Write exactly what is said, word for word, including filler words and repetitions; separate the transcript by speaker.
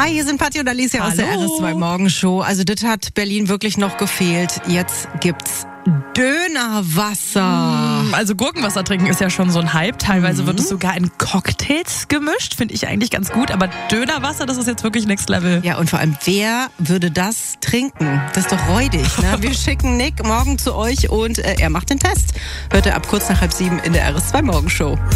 Speaker 1: Hi, hier sind Patti und Alicia aus der R S zwei Morgenshow. Also das hat Berlin wirklich noch gefehlt. Jetzt gibt's Dönerwasser.
Speaker 2: Also Gurkenwasser trinken ist ja schon so ein Hype. Teilweise mhm. wird es sogar in Cocktails gemischt. Finde ich eigentlich ganz gut. Aber Dönerwasser, das ist jetzt wirklich Next Level.
Speaker 1: Ja, und vor allem, wer würde das trinken? Das ist doch räudig. Ne? Wir schicken Nick morgen zu euch und äh, er macht den Test. Hört er ab kurz nach halb sieben in der R S zwei Morgenshow.